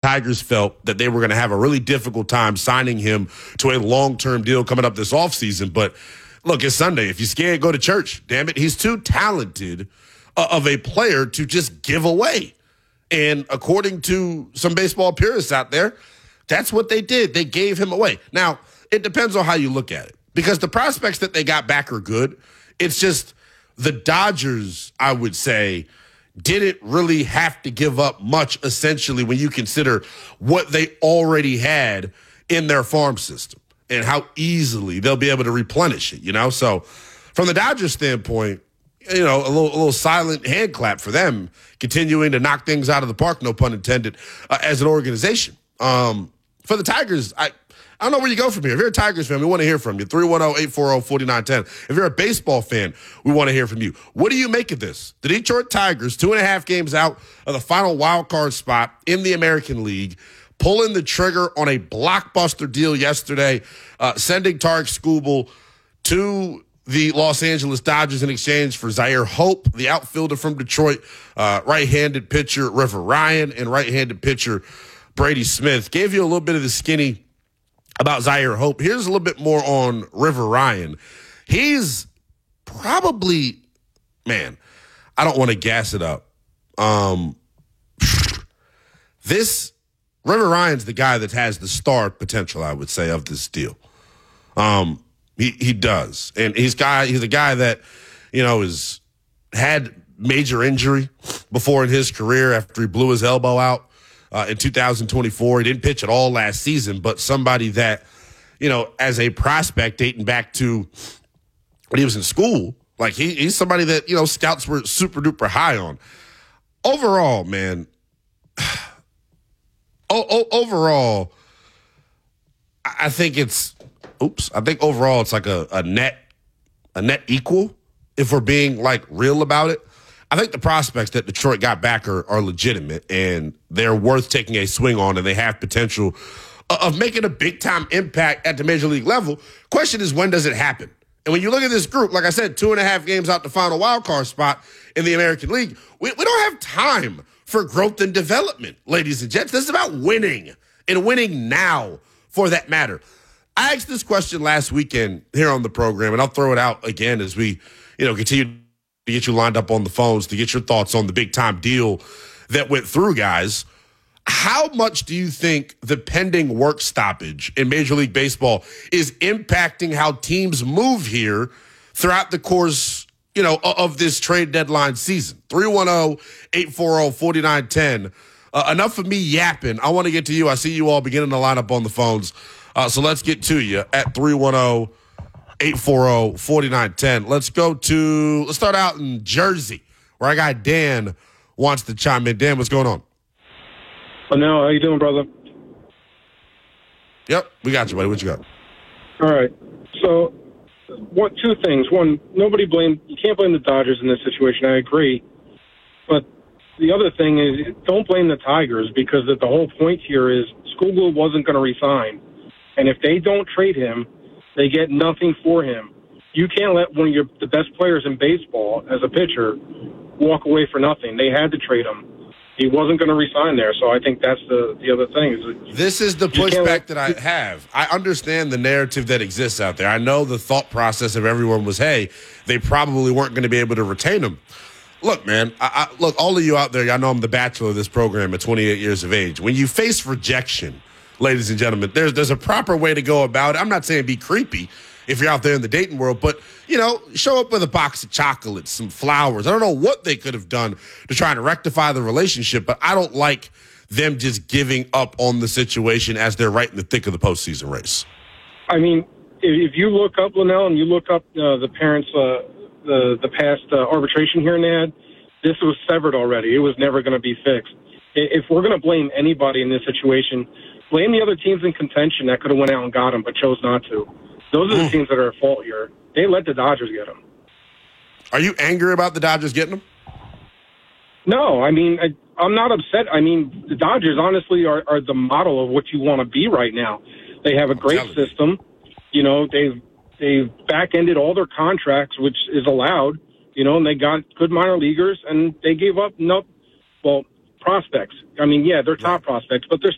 Tigers felt that they were going to have a really difficult time signing him to a long-term deal coming up this offseason. But look, it's Sunday. If you're scared, go to church. Damn it. He's too talented of a player to just give away. And according to some baseball purists out there, that's what they did. They gave him away. Now, it depends on how you look at it, because the prospects that they got back are good. It's just the Dodgers, I would say, didn't really have to give up much, essentially, when you consider what they already had in their farm system and how easily they'll be able to replenish it, So from the Dodgers standpoint, a little silent hand clap for them, continuing to knock things out of the park, no pun intended, as an organization. For the Tigers, I don't know where you go from here. If you're a Tigers fan, we want to hear from you. 310-840-4910. If you're a baseball fan, we want to hear from you. What do you make of this? The Detroit Tigers, 2.5 games out of the final wild card spot in the American League, pulling the trigger on a blockbuster deal yesterday, sending Tarik Skubal to the Los Angeles Dodgers in exchange for Zaire Hope, the outfielder from Detroit, right-handed pitcher River Ryan, and right-handed pitcher Brady Smith. Gave you a little bit of the skinny about Zaire Hope. Here's a little bit more on River Ryan. He's probably, I don't want to gas it up. This River Ryan's the guy that has the star potential, I would say, of this deal. He does. And he's a guy that, has had major injury before in his career after he blew his elbow out in 2024. He didn't pitch at all last season, but somebody that, as a prospect dating back to when he was in school, like he's somebody that, scouts were super duper high on. Overall, man, overall, I think overall it's like a net equal, if we're being like real about it. I think the prospects that Detroit got back are legitimate, and they're worth taking a swing on, and they have potential of making a big-time impact at the major league level. Question is, when does it happen? And when you look at this group, like I said, 2.5 games out the final wild card spot in the American League, we don't have time for growth and development, ladies and gents. This is about winning, and winning now for that matter. I asked this question last weekend here on the program, and I'll throw it out again as we, continue to get you lined up on the phones to get your thoughts on the big-time deal that went through, guys. How much do you think the pending work stoppage in Major League Baseball is impacting how teams move here throughout the course, of this trade deadline season? 310-840-4910. Enough of me yapping. I want to get to you. I see you all beginning to line up on the phones. So let's get to you at 310-840-4910. Let's start out in Jersey, where I got Dan wants to chime in. Dan, what's going on? Oh, no, how you doing, brother? Yep, we got you, buddy. What you got? All right. So, two things. One, you can't blame the Dodgers in this situation. I agree. But the other thing is, don't blame the Tigers, because the whole point here is Skubal wasn't going to resign. And if they don't trade him, they get nothing for him. You can't let one of the best players in baseball as a pitcher walk away for nothing. They had to trade him. He wasn't going to resign there, so I think that's the other thing. This is the pushback that I have. I understand the narrative that exists out there. I know the thought process of everyone was, hey, they probably weren't going to be able to retain him. Look, man, look, all of you out there, y'all know I'm the bachelor of this program at 28 years of age. When you face rejection, ladies and gentlemen, there's a proper way to go about it. I'm not saying be creepy if you're out there in the dating world, but, show up with a box of chocolates, some flowers. I don't know what they could have done to try and rectify the relationship, but I don't like them just giving up on the situation as they're right in the thick of the postseason race. I mean, if you look up, Linnell, and you look up the parents' the past arbitration hearing they had, this was severed already. It was never going to be fixed. If we're going to blame anybody in this situation, blame the other teams in contention that could have went out and got him but chose not to. Those are the teams that are at fault here. They let the Dodgers get him. Are you angry about the Dodgers getting him? No, I mean, I'm not upset. I mean, the Dodgers, honestly, are the model of what you want to be right now. They have a great system. They've back-ended all their contracts, which is allowed, and they got good minor leaguers, and they gave up prospects. I mean, yeah, they're top prospects, but they're